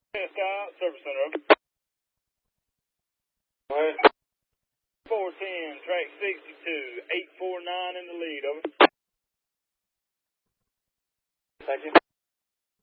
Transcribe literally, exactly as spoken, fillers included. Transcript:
Stop, service center, over. All right. four ten, track sixty-two, eight four nine in the lead, over.